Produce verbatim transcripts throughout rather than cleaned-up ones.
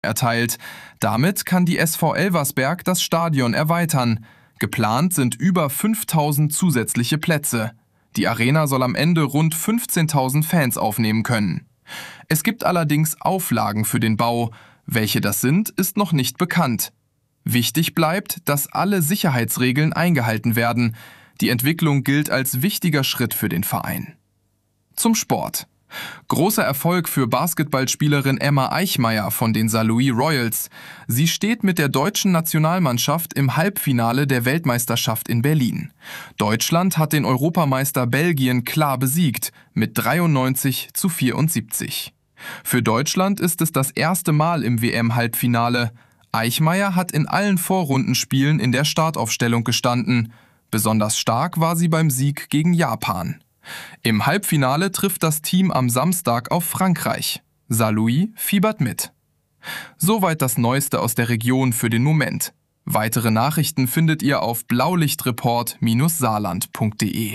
erteilt. Damit kann die S V Elversberg das Stadion erweitern. Geplant sind über fünftausend zusätzliche Plätze. Die Arena soll am Ende rund fünfzehntausend Fans aufnehmen können. Es gibt allerdings Auflagen für den Bau. Welche das sind, ist noch nicht bekannt. Wichtig bleibt, dass alle Sicherheitsregeln eingehalten werden. Die Entwicklung gilt als wichtiger Schritt für den Verein. Zum Sport. Großer Erfolg für Basketballspielerin Emma Eichmeyer von den Saarlouis Royals. Sie steht mit der deutschen Nationalmannschaft im Halbfinale der Weltmeisterschaft in Berlin. Deutschland hat den Europameister Belgien klar besiegt, mit dreiundneunzig zu vierundsiebzig. Für Deutschland ist es das erste Mal im W M-Halbfinale. Eichmeyer hat in allen Vorrundenspielen in der Startaufstellung gestanden. Besonders stark war sie beim Sieg gegen Japan. Im Halbfinale trifft das Team am Samstag auf Frankreich. Saarlouis fiebert mit. Soweit das Neueste aus der Region für den Moment. Weitere Nachrichten findet ihr auf blaulichtreport Bindestrich saarland Punkt de.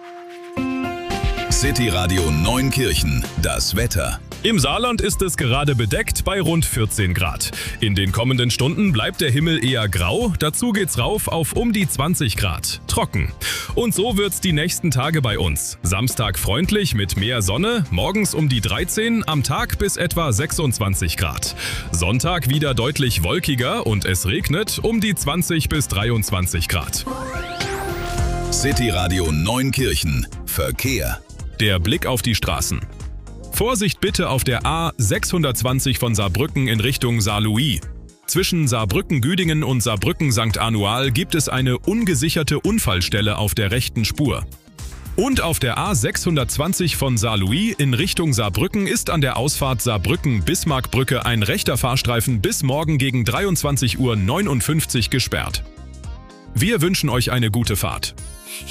City Radio Neunkirchen, das Wetter. Im Saarland ist es gerade bedeckt bei rund vierzehn Grad. In den kommenden Stunden bleibt der Himmel eher grau, dazu geht's rauf auf um die zwanzig Grad. Trocken. Und so wird's die nächsten Tage bei uns. Samstag freundlich mit mehr Sonne, morgens um die dreizehn, am Tag bis etwa sechsundzwanzig Grad. Sonntag wieder deutlich wolkiger und es regnet um die zwanzig bis dreiundzwanzig Grad. City Radio Neunkirchen, Verkehr. Der Blick auf die Straßen. Vorsicht bitte auf der A sechshundertzwanzig von Saarbrücken in Richtung Saarlouis. Zwischen Saarbrücken-Güdingen und Saarbrücken-Sankt Anual gibt es eine ungesicherte Unfallstelle auf der rechten Spur. Und auf der A sechshundertzwanzig von Saarlouis in Richtung Saarbrücken ist an der Ausfahrt Saarbrücken-Bismarckbrücke ein rechter Fahrstreifen bis morgen gegen dreiundzwanzig Uhr neunundfünfzig gesperrt. Wir wünschen euch eine gute Fahrt.